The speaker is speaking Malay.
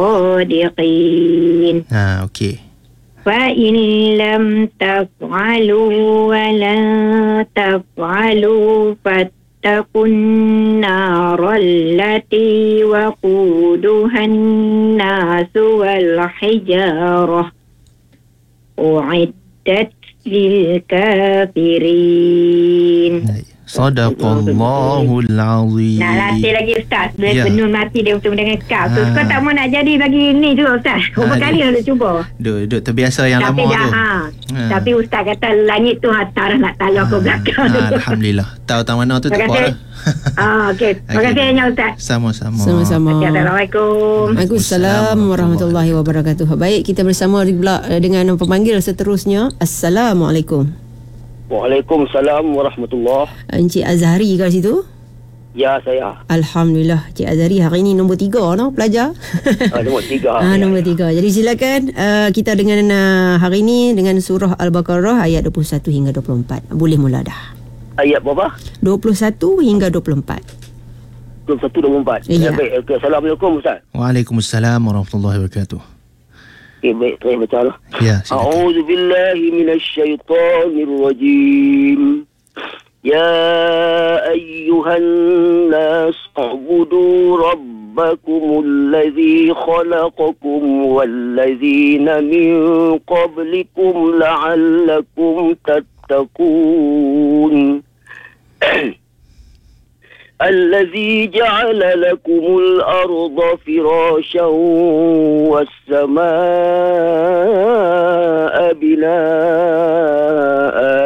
صادقين. Okey. فإن لم تفعلوا ولن تفعلوا فاتقوا النار التي وقودها الناس والحجارة أعدت للكافرين. Sadaqallahul azim. Nak latih lagi Ustaz. Ya. Benun mati dia bertemu dengan kau. So, kau tak mau nak jadi bagi ni tu Ustaz. Berapa kali dah cuba. Duk terbiasa yang Tapi lama dah, tu. Tapi Ustaz kata langit tu hantar nak tolong kau belakang. Alhamdulillah. Tahu tak mana tu tak apa. Okey. Terima kasih banyak Ustaz. Sama-sama. Assalamualaikum. Waalaikumsalam warahmatullahi wabarakatuh. Baik, kita bersama pula dengan pemanggil seterusnya. Assalamualaikum. Waalaikumsalam warahmatullahi. Encik Azhari kat situ? Ya, saya. Alhamdulillah. Cik Azhari hari ini nombor 3 no, pelajar. Nombor 3. Nombor 3. Jadi silakan kita dengan hari ini dengan surah Al-Baqarah ayat 21 hingga 24. Boleh mula dah. Ayat berapa? 21 hingga 24. 21-24. Ya. Baik. Okay. Assalamualaikum Ustaz. Waalaikumsalam warahmatullahi wabarakatuh. Baik, terima baca lah. Ya, silakan. A'udzu billahi minasyaitonir rajim. Ya ayyuhan nas ubudu rabbakumul ladzi khalaqakum wal ladzina min qablikum la'allakum tattaqun. الذي جعل لكم الأرض فراشا والسماء بناء